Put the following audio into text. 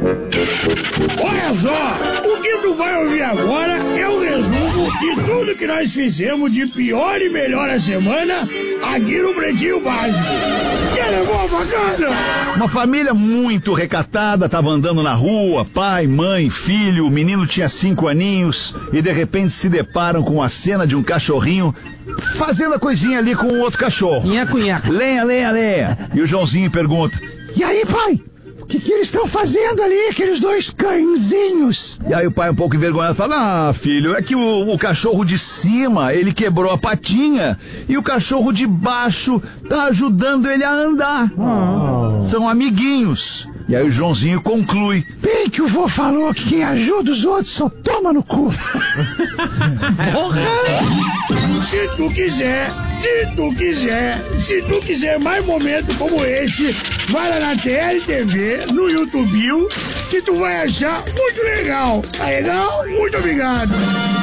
Olha só, o que tu vai ouvir agora é o resumo de tudo que nós fizemos de pior e melhor a semana aqui no Pretinho Básico. Que levou a facada? Uma família muito recatada tava andando na rua, pai, mãe, filho, o menino tinha 5 aninhos e de repente se deparam com a cena de um cachorrinho fazendo a coisinha ali com o outro cachorro. Nheco, nheco. Lenha, lenha, lenha. E o Joãozinho pergunta: E aí, pai? O que eles estão fazendo ali, aqueles dois cãezinhos? E aí o pai, um pouco envergonhado, fala: ah, filho, é que o cachorro de cima, ele quebrou a patinha e o cachorro de baixo tá ajudando ele a andar. São amiguinhos. E aí o Joãozinho conclui: Bem que o vô falou que quem ajuda os outros só toma no cu. Se tu quiser mais momentos como esse, vai lá na TLTV, no YouTube, que tu vai achar muito legal. Tá legal? Muito obrigado.